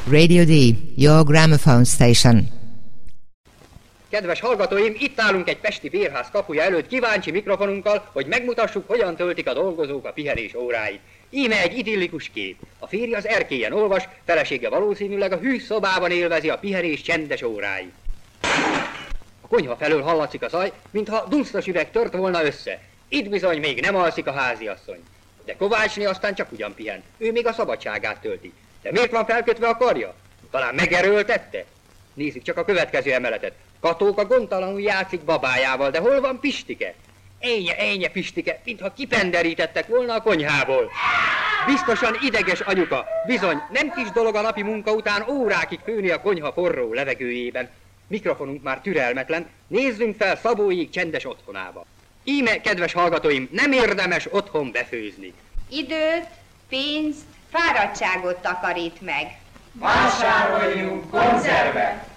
Radio D, your gramophone station. Kedves hallgatóim, itt állunk egy pesti bérház kapuja előtt kíváncsi mikrofonunkkal, hogy megmutassuk, hogyan töltik a dolgozók a pihenés óráit. Íme egy idillikus kép. A férj az erkélyen olvas, felesége valószínűleg a hűs szobában élvezi a pihenés csendes óráit. A konyha felől hallatszik a zaj, mintha dunsztos üveg tört volna össze. Itt bizony még nem alszik a háziasszony. De Kovácsné aztán csak ugyan pihen, ő még a szabadságát tölti. De miért van felkötve a karja? Talán megerőltette? Nézzük csak a következő emeletet. Katóka gondtalanul játszik babájával, de hol van Pistike? Ejnye Pistike, mintha kipenderítettek volna a konyhából. Biztosan ideges anyuka, bizony nem kis dolog a napi munka után órákig főni a konyha forró levegőjében. Mikrofonunk már türelmetlen, nézzünk fel Szabóig csendes otthonába. Íme, kedves hallgatóim, nem érdemes otthon befőzni. Időt, pénzt, fáradtságot takarít meg. Vásároljunk konzervet!